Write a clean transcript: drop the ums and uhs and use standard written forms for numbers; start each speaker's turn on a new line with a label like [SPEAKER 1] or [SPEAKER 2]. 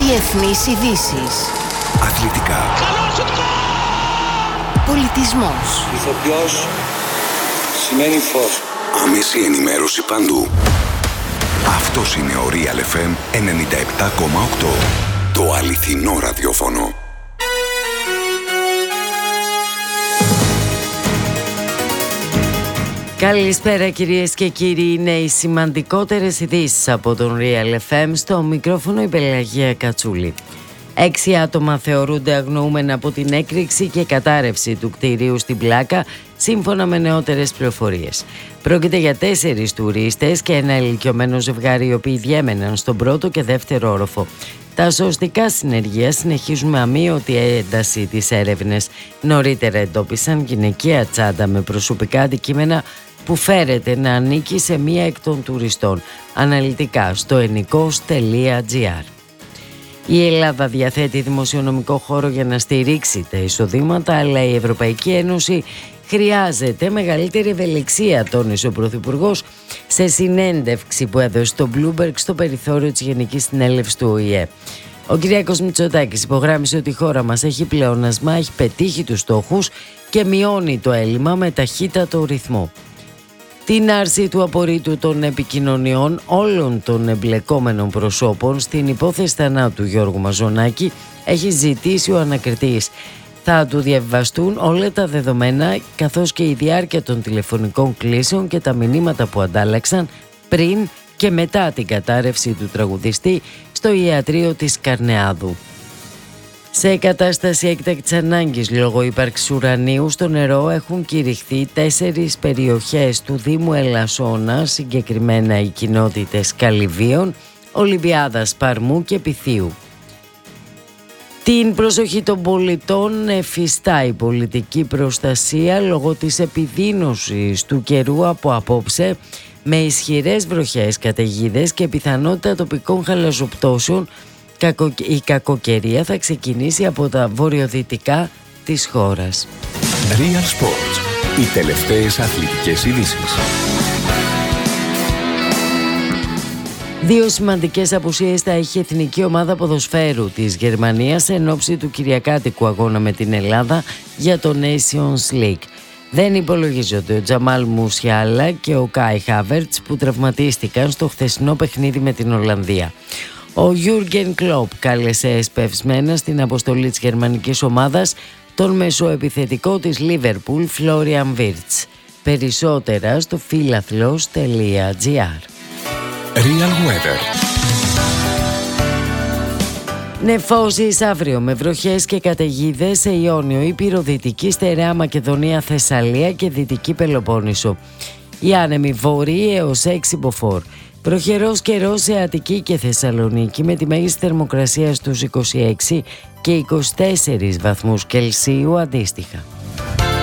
[SPEAKER 1] Διεθνείς ειδήσεις.
[SPEAKER 2] Αθλητικά.
[SPEAKER 1] Πολιτισμός.
[SPEAKER 3] Ηθοποιός σημαίνει φως.
[SPEAKER 2] Άμεση ενημέρωση παντού. Αυτός είναι ο Real FM 97,8. Το αληθινό ραδιόφωνο.
[SPEAKER 4] Καλησπέρα κυρίες και κύριοι, είναι οι σημαντικότερες ειδήσεις από τον Real FM. Στο μικρόφωνο η Πελαγία Κατσούλη. 6 άτομα θεωρούνται αγνοούμενα από την έκρηξη και κατάρρευση του κτηρίου στην Πλάκα, σύμφωνα με νεότερες πληροφορίες. Πρόκειται για 4 τουρίστες και ένα ηλικιωμένο ζευγάρι, οι οποίοι διέμεναν στον πρώτο και δεύτερο όροφο. Τα σωστικά συνεργεία συνεχίζουν με αμείωτη ένταση τις έρευνες. Νωρίτερα εντόπισαν γυναικεία τσάντα με προσωπικά αντικείμενα που φέρεται να ανήκει σε μία εκ των τουριστών. Αναλυτικά στο ennikos.gr. Η Ελλάδα διαθέτει δημοσιονομικό χώρο για να στηρίξει τα εισοδήματα, αλλά η Ευρωπαϊκή Ένωση χρειάζεται μεγαλύτερη ευελιξία, τόνισε ο Πρωθυπουργός σε συνέντευξη που έδωσε στο Bloomberg στο περιθώριο της Γενικής Συνέλευσης του ΟΗΕ. Ο Κυριάκος Μητσοτάκης υπογράμμισε ότι η χώρα μας έχει πλεόνασμα, έχει πετύχει τους στόχους και μειώνει το έλλειμμα με ταχύτατο ρυθμό. Την άρση του απορρίτου των επικοινωνιών όλων των εμπλεκόμενων προσώπων στην υπόθεση θανάτου Γιώργου Μαζονάκη έχει ζητήσει ο ανακριτής. Θα του διαβιβαστούν όλα τα δεδομένα, καθώς και η διάρκεια των τηλεφωνικών κλήσεων και τα μηνύματα που αντάλλαξαν πριν και μετά την κατάρρευση του τραγουδιστή στο ιατρείο της Καρνεάδου. Σε κατάσταση έκτακτης ανάγκης λόγω ύπαρξης ουρανίου στο νερό έχουν κηρυχθεί 4 περιοχές του Δήμου Ελασσόνα, συγκεκριμένα οι κοινότητες Καλυβίων, Ολυμπιάδας, Παρμού και Πυθίου. Την προσοχή των πολιτών εφιστά η πολιτική προστασία λόγω της επιδείνωσης του καιρού από απόψε, με ισχυρές βροχές, καταιγίδες και πιθανότητα τοπικών χαλαζοπτώσεων. Η κακοκαιρία θα ξεκινήσει από τα βορειοδυτικά της χώρας.
[SPEAKER 2] Real Sports. Οι τελευταίες αθλητικές ειδήσεις.
[SPEAKER 4] 2 σημαντικές απουσίες θα έχει η εθνική ομάδα ποδοσφαίρου της Γερμανίας εν ώψη του κυριακάτικου αγώνα με την Ελλάδα για το Nations League. Δεν υπολογίζονται ο Τζαμάλ Μουσιάλα και ο Κάι Χάβερτς, που τραυματίστηκαν στο χθεσινό παιχνίδι με την Ολλανδία. Ο Γιούργεν Κλοπ κάλεσε εσπευσμένα στην αποστολή της γερμανικής ομάδας τον μεσοεπιθετικό της Λίβερπουλ Φλόριαν Βίρτς. Περισσότερα στο philathlos.gr.
[SPEAKER 2] Real Weather.
[SPEAKER 4] Νεφώσεις αύριο με βροχές και καταιγίδες σε Ιόνιο, Ήπειρο, Δυτική Στερεά Μακεδονία, Θεσσαλία και Δυτική Πελοπόννησο. Οι άνεμοι βορροί έως 6 μποφόρ. Βροχερός καιρός σε Αττική και Θεσσαλονίκη με τη μέγιστη θερμοκρασία στους 26 και 24 βαθμούς Κελσίου αντίστοιχα.